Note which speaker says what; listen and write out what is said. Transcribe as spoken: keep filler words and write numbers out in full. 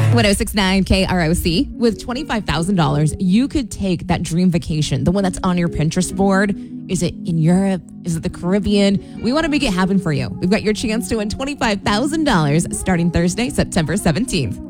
Speaker 1: six point nine K R O C. With twenty-five thousand dollars, you could take that dream vacation, the one that's on your Pinterest board. Is it in Europe? Is it the Caribbean? We want to make it happen for you. We've got your chance to win twenty-five thousand dollars starting Thursday, September seventeenth.